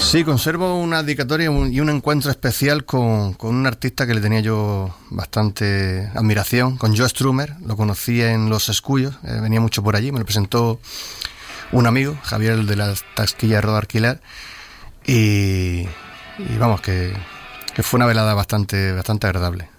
Sí, conservo una dedicatoria y un encuentro especial con un artista que le tenía yo bastante admiración, con Joe Strummer. Lo conocí en Los Escullos, venía mucho por allí, me lo presentó un amigo, Javier, el de las taquillas de Rodo Alquiler, y vamos, que fue una velada bastante agradable.